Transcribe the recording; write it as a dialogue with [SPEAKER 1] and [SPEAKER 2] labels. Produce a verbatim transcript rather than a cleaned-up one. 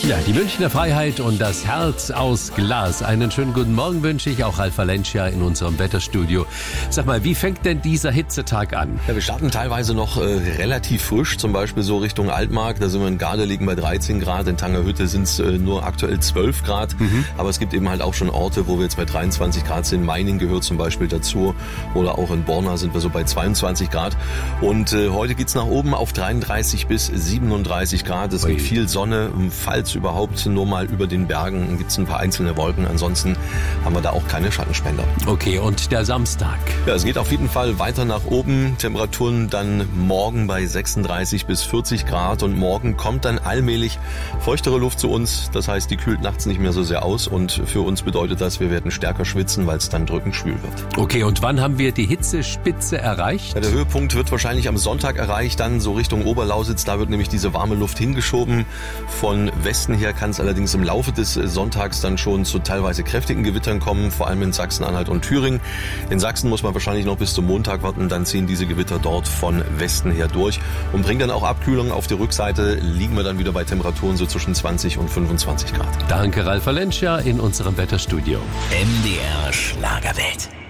[SPEAKER 1] Ja, die Münchner Freiheit und das Herz aus Glas. Einen schönen guten Morgen wünsche ich auch Ralf Valencia in unserem Wetterstudio. Sag mal, wie fängt denn dieser Hitzetag an?
[SPEAKER 2] Ja, wir starten teilweise noch äh, relativ frisch, zum Beispiel so Richtung Altmark. Da sind wir in Garde, liegen bei dreizehn Grad. In Tangerhütte sind es äh, nur aktuell zwölf Grad. Mhm. Aber es gibt eben halt auch schon Orte, wo wir jetzt bei dreiundzwanzig Grad sind. Meining gehört zum Beispiel dazu. Oder auch in Borna sind wir so bei zweiundzwanzig Grad. Und äh, heute geht's nach oben auf dreiunddreißig bis siebenunddreißig Grad. Es gibt viel Sonne, falls überhaupt nur mal über den Bergen gibt es ein paar einzelne Wolken. Ansonsten haben wir da auch keine Schattenspender.
[SPEAKER 1] Okay, und der Samstag?
[SPEAKER 2] Ja, es geht auf jeden Fall weiter nach oben. Temperaturen dann morgen bei sechsunddreißig bis vierzig Grad. Und morgen kommt dann allmählich feuchtere Luft zu uns. Das heißt, die kühlt nachts nicht mehr so sehr aus. Und für uns bedeutet das, wir werden stärker schwitzen, weil es dann drückend schwül wird.
[SPEAKER 1] Okay, und wann haben wir die Hitzespitze erreicht?
[SPEAKER 2] Ja, der Höhepunkt wird wahrscheinlich am Sonntag erreicht, dann so Richtung Oberlausitz. Da wird nämlich diese warme Luft hingeschoben. Von Westen her kann es allerdings im Laufe des Sonntags dann schon zu teilweise kräftigen Gewittern kommen, vor allem in Sachsen-Anhalt und Thüringen. In Sachsen muss man wahrscheinlich noch bis zum Montag warten, dann ziehen diese Gewitter dort von Westen her durch und bringen dann auch Abkühlung. Auf der Rückseite liegen wir dann wieder bei Temperaturen so zwischen zwanzig und fünfundzwanzig Grad.
[SPEAKER 1] Danke, Ralf Valencia in unserem Wetterstudio.
[SPEAKER 3] M D R Schlagerwelt.